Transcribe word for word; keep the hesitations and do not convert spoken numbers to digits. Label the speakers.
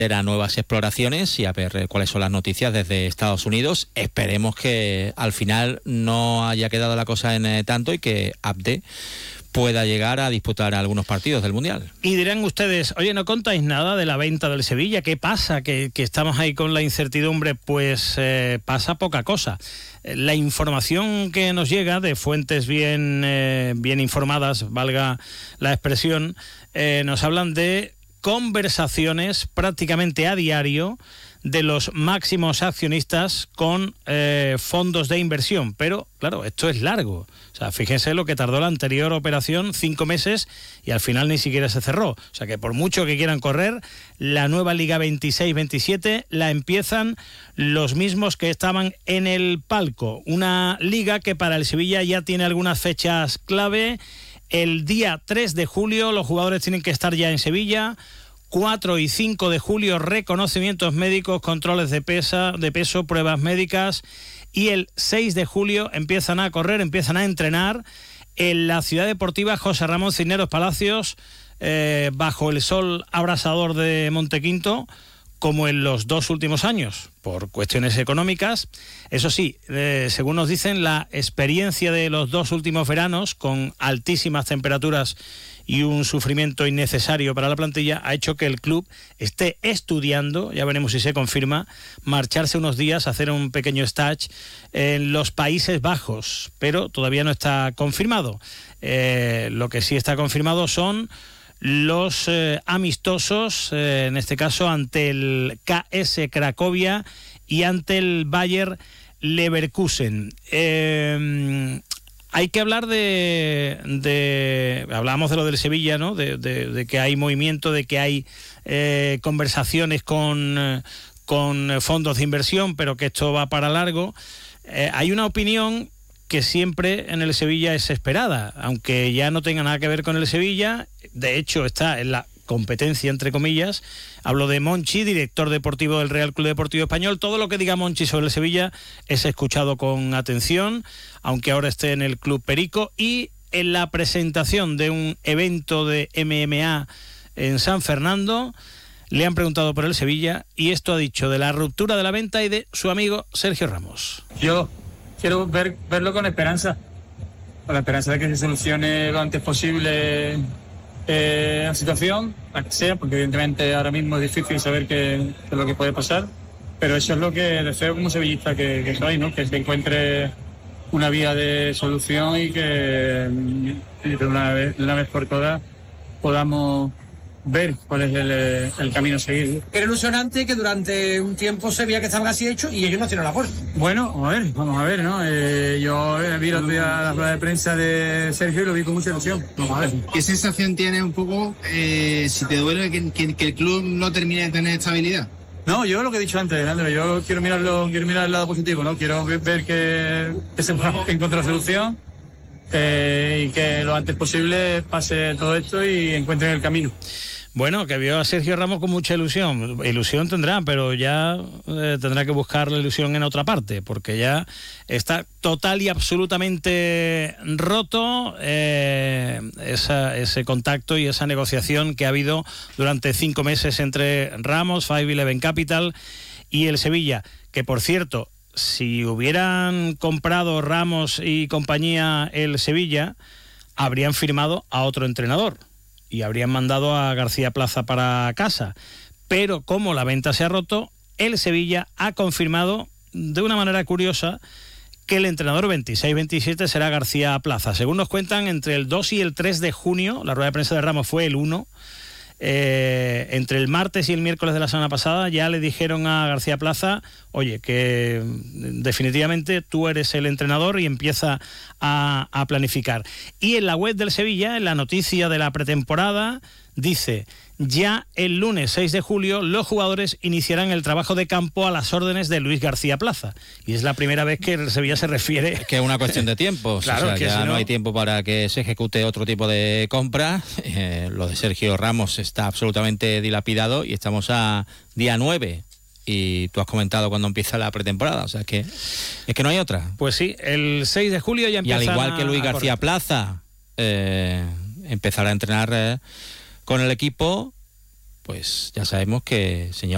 Speaker 1: Serán nuevas exploraciones y a ver cuáles son las noticias desde Estados Unidos. Esperemos que al final no haya quedado la cosa en eh, tanto y que Abde pueda llegar a disputar algunos partidos del Mundial.
Speaker 2: Y dirán ustedes, oye, ¿no contáis nada de la venta del Sevilla? ¿Qué pasa? ¿Que, que estamos ahí con la incertidumbre? Pues eh, pasa poca cosa. La información que nos llega de fuentes bien, eh, bien informadas, valga la expresión, eh, nos hablan de conversaciones prácticamente a diario de los máximos accionistas con eh, fondos de inversión, pero claro, esto es largo. O sea, fíjense lo que tardó la anterior operación, cinco meses, y al final ni siquiera se cerró. O sea, que por mucho que quieran correr, la nueva Liga veintiséis veintisiete la empiezan los mismos que estaban en el palco. Una liga que para el Sevilla ya tiene algunas fechas clave. El día tres de julio los jugadores tienen que estar ya en Sevilla. cuatro y cinco de julio, reconocimientos médicos, controles de, pesa, de peso, pruebas médicas. Y el seis de julio empiezan a correr, empiezan a entrenar en la Ciudad Deportiva José Ramón Cisneros Palacios, eh, bajo el sol abrasador de Montequinto, como en los dos últimos años, por cuestiones económicas. Eso sí, eh, según nos dicen, la experiencia de los dos últimos veranos, con altísimas temperaturas y un sufrimiento innecesario para la plantilla, ha hecho que el club esté estudiando, ya veremos si se confirma, marcharse unos días, hacer un pequeño stage en los Países Bajos, pero todavía no está confirmado. Eh, lo que sí está confirmado son los eh, amistosos, eh, en este caso ante el K S Cracovia y ante el Bayer Leverkusen. Eh, hay que hablar de, de... Hablábamos de lo del Sevilla, ¿no? De, de, de que hay movimiento, de que hay eh, conversaciones con, con fondos de inversión, pero que esto va para largo. Eh, hay una opinión que siempre en el Sevilla es esperada, aunque ya no tenga nada que ver con el Sevilla. De hecho, está en la competencia, entre comillas. Hablo de Monchi, director deportivo del Real Club Deportivo Español. Todo lo que diga Monchi sobre el Sevilla es escuchado con atención, aunque ahora esté en el Club Perico. Y en la presentación de un evento de M M A en San Fernando, le han preguntado por el Sevilla y esto ha dicho de la ruptura de la venta y de su amigo Sergio Ramos.
Speaker 3: Yo quiero ver, verlo con esperanza, con la esperanza de que se solucione lo antes posible eh, la situación, la que sea, porque evidentemente ahora mismo es difícil saber qué, qué es lo que puede pasar, pero eso es lo que deseo como sevillista que, que soy, ¿no? Que se encuentre una vía de solución y que de una vez, de una vez por todas podamos ver cuál es el, el camino a seguir.
Speaker 4: Era ilusionante que durante un tiempo se veía que estaban así hechos y ellos no hicieron la fuerza.
Speaker 3: Bueno, a ver, vamos a ver, ¿no? Eh, yo vi el otro día la rueda de prensa de Sergio y lo vi con mucha ilusión. Vamos a ver.
Speaker 5: ¿Qué sensación tienes un poco eh, si te duele que, que, que el club no termine de tener estabilidad?
Speaker 3: No, yo lo que he dicho antes, Andrés, yo quiero mirarlo, quiero mirar el lado positivo, ¿no? Quiero ver que, que se pueda encontrar solución eh, y que lo antes posible pase todo esto y encuentren el camino.
Speaker 2: Bueno, que vio a Sergio Ramos con mucha ilusión. Ilusión tendrá, pero ya eh, tendrá que buscar la ilusión en otra parte, porque ya está total y absolutamente roto eh, esa, ese contacto y esa negociación que ha habido durante cinco meses entre Ramos, Five Eleven Capital y el Sevilla, que por cierto, si hubieran comprado Ramos y compañía el Sevilla, habrían firmado a otro entrenador y habrían mandado a García Plaza para casa. Pero como la venta se ha roto, el Sevilla ha confirmado de una manera curiosa que el entrenador veintiséis veintisiete será García Plaza. Según nos cuentan, entre el dos y el tres de junio, la rueda de prensa de Ramos fue el uno, eh, entre el martes y el miércoles de la semana pasada ya le dijeron a García Plaza, oye, que definitivamente tú eres el entrenador y empieza a, a planificar. Y en la web del Sevilla, en la noticia de la pretemporada, dice: ya el lunes seis de julio los jugadores iniciarán el trabajo de campo a las órdenes de Luis García Plaza. Y es la primera vez que el Sevilla se refiere...
Speaker 1: Es que es una cuestión de tiempo. Claro, o sea, que ya si no... no hay tiempo para que se ejecute otro tipo de compra. Eh, lo de Sergio Ramos está absolutamente dilapidado y estamos a día nueve. Y tú has comentado cuando empieza la pretemporada, o sea, que es que no hay otra.
Speaker 2: Pues sí, el seis de julio ya empieza.
Speaker 1: Y al igual que Luis García Plaza eh, empezará a entrenar... Eh, con el equipo, pues ya sabemos que señor